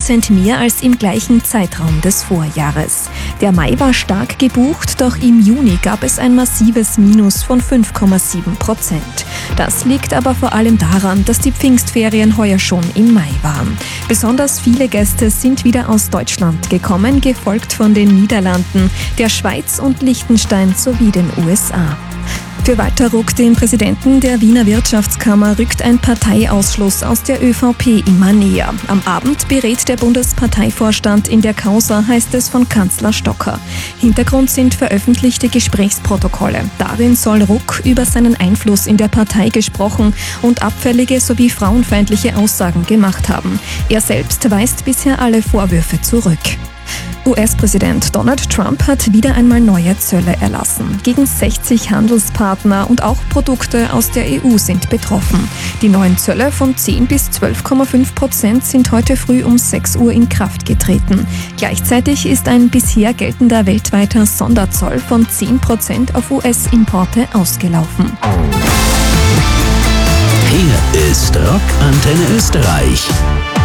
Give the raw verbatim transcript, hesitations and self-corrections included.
Prozent mehr als im gleichen Zeitraum des Vorjahres. Der Mai war stark gebucht, doch im Juni gab es ein massives Minus von fünf Komma sieben Prozent. Das liegt aber vor allem daran, dass die Pfingstferien heuer schon im Mai waren. Besonders viele Gäste sind wieder aus Deutschland gekommen, gefolgt von den Niederlanden, der Schweiz und Liechtenstein sowie den U S A. Für Walter Ruck, den Präsidenten der Wiener Wirtschaftskammer, rückt ein Parteiausschluss aus der ÖVP immer näher. Am Abend berät der Bundesparteivorstand in der Causa, heißt es von Kanzler Stocker. Hintergrund sind veröffentlichte Gesprächsprotokolle. Darin soll Ruck über seinen Einfluss in der Partei gesprochen und abfällige sowie frauenfeindliche Aussagen gemacht haben. Er selbst weist bisher alle Vorwürfe zurück. U S-Präsident Donald Trump hat wieder einmal neue Zölle erlassen. Gegen sechzig Handelspartner und auch Produkte aus der E U sind betroffen. Die neuen Zölle von zehn bis zwölf Komma fünf Prozent sind heute früh um sechs Uhr in Kraft getreten. Gleichzeitig ist ein bisher geltender weltweiter Sonderzoll von zehn Prozent auf U S-Importe ausgelaufen. Hier ist Rock Antenne Österreich.